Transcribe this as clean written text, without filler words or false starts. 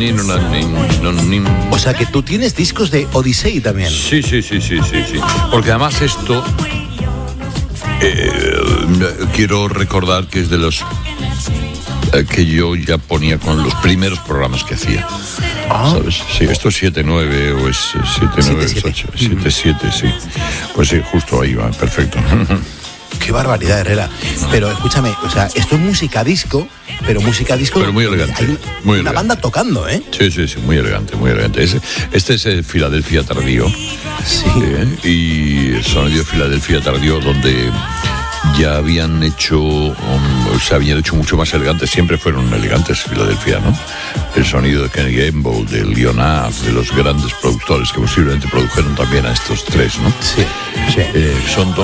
O sea que tú tienes discos de Odyssey también. Sí. Porque además esto quiero recordar que es de los que yo ya ponía con los primeros programas que hacía. ¿Sabes? Sí, esto es 7-9 o es 7-9, es 8, 7-7, sí. Pues sí, justo ahí va, perfecto. Qué barbaridad, Herrera. Pero escúchame, o sea, esto es música disco, pero muy elegante. Hay una banda tocando, ¿eh? Sí, muy elegante. Este es el Filadelfia Tardío. Sí. Y el sonido de Filadelfia Tardío, donde ya habían hecho, se habían hecho mucho más elegantes, siempre fueron elegantes Filadelfia, ¿no? El sonido de Kenny Gamble, de Leonard, de los grandes productores que posiblemente produjeron también a estos tres, ¿no? Sí. Son dos